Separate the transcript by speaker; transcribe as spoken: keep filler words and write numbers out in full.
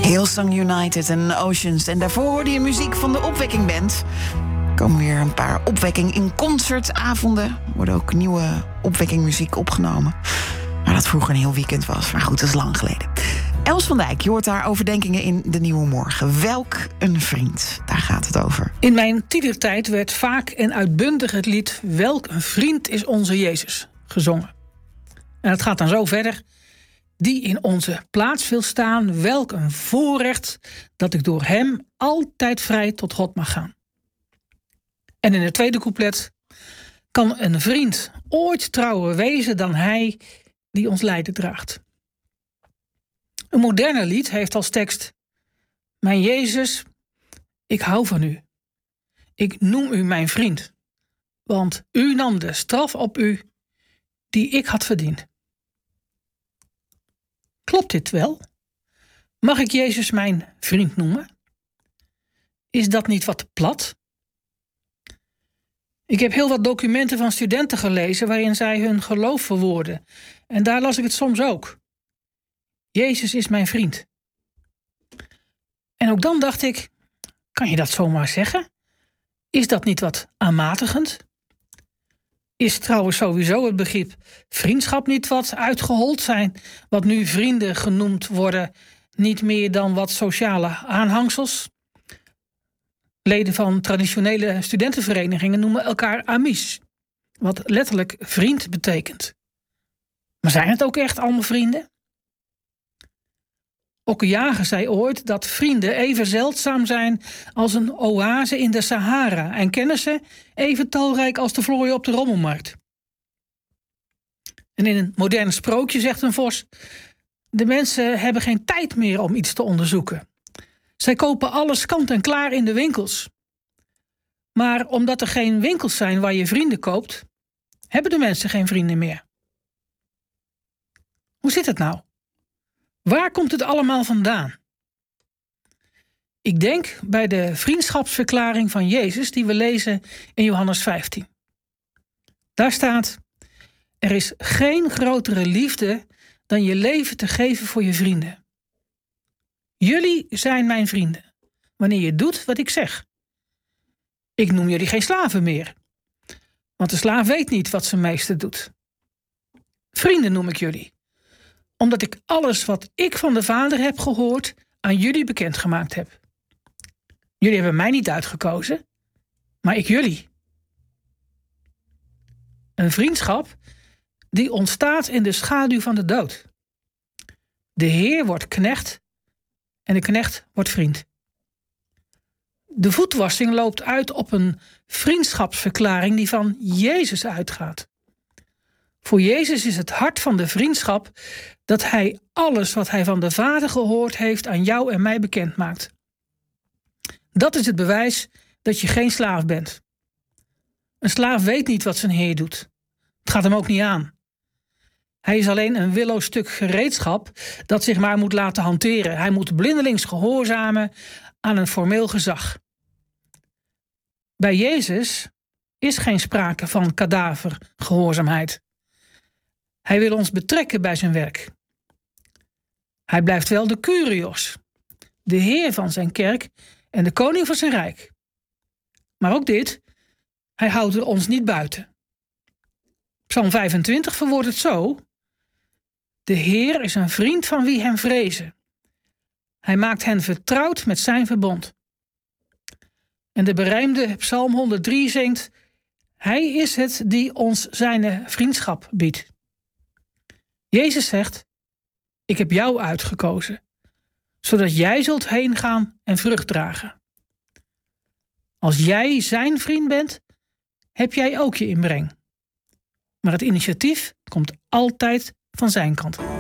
Speaker 1: Hillsong United en Oceans. En daarvoor hoorde je muziek van de Opwekking Band. Er komen weer een paar opwekking in concertavonden. Er worden ook nieuwe opwekkingmuziek opgenomen. Maar dat vroeger een heel weekend was. Maar goed, dat is lang geleden. Els van Dijk, je hoort haar overdenkingen in De Nieuwe Morgen. Welk een vriend, daar gaat het over.
Speaker 2: In mijn tienertijd werd vaak en uitbundig het lied Welk een vriend is onze Jezus gezongen. En het gaat dan zo verder. Die in onze plaats wil staan, welk een voorrecht dat ik door hem altijd vrij tot God mag gaan. En in het tweede couplet: kan een vriend ooit trouwer wezen dan hij die ons lijden draagt. Een moderne lied heeft als tekst: mijn Jezus, ik hou van u. Ik noem u mijn vriend, want u nam de straf op u die ik had verdiend. Klopt dit wel? Mag ik Jezus mijn vriend noemen? Is dat niet wat plat? Ik heb heel wat documenten van studenten gelezen waarin zij hun geloof verwoorden. En daar las ik het soms ook. Jezus is mijn vriend. En ook dan dacht ik, kan je dat zomaar zeggen? Is dat niet wat aanmatigend? Is trouwens sowieso het begrip vriendschap niet wat uitgehold zijn, wat nu vrienden genoemd worden, niet meer dan wat sociale aanhangsels? Leden van traditionele studentenverenigingen noemen elkaar amis, wat letterlijk vriend betekent. Maar zijn het ook echt allemaal vrienden? Okke Jager zei ooit dat vrienden even zeldzaam zijn als een oase in de Sahara en kennissen even talrijk als de vlooien op de rommelmarkt. En in een modern sprookje zegt een vos: de mensen hebben geen tijd meer om iets te onderzoeken. Zij kopen alles kant en klaar in de winkels. Maar omdat er geen winkels zijn waar je vrienden koopt, hebben de mensen geen vrienden meer. Hoe zit het nou? Waar komt het allemaal vandaan? Ik denk bij de vriendschapsverklaring van Jezus die we lezen in Johannes vijftien. Daar staat: er is geen grotere liefde dan je leven te geven voor je vrienden. Jullie zijn mijn vrienden, wanneer je doet wat ik zeg. Ik noem jullie geen slaven meer, want de slaaf weet niet wat zijn meester doet. Vrienden noem ik jullie, omdat ik alles wat ik van de Vader heb gehoord aan jullie bekendgemaakt heb. Jullie hebben mij niet uitgekozen, maar ik jullie. Een vriendschap die ontstaat in de schaduw van de dood. De Heer wordt knecht en de knecht wordt vriend. De voetwassing loopt uit op een vriendschapsverklaring die van Jezus uitgaat. Voor Jezus is het hart van de vriendschap dat hij alles wat hij van de Vader gehoord heeft aan jou en mij bekend maakt. Dat is het bewijs dat je geen slaaf bent. Een slaaf weet niet wat zijn heer doet. Het gaat hem ook niet aan. Hij is alleen een willoos stuk gereedschap dat zich maar moet laten hanteren. Hij moet blindelings gehoorzamen aan een formeel gezag. Bij Jezus is geen sprake van kadavergehoorzaamheid. Hij wil ons betrekken bij zijn werk. Hij blijft wel de Kyrios, de Heer van zijn kerk en de koning van zijn rijk. Maar ook dit, hij houdt er ons niet buiten. Psalm vijfentwintig verwoordt het zo: de Heer is een vriend van wie hem vrezen. Hij maakt hen vertrouwd met zijn verbond. En de berijmde Psalm honderddrie zingt: hij is het die ons zijn vriendschap biedt. Jezus zegt: ik heb jou uitgekozen, zodat jij zult heen gaan en vrucht dragen. Als jij zijn vriend bent, heb jij ook je inbreng. Maar het initiatief komt altijd van zijn kant.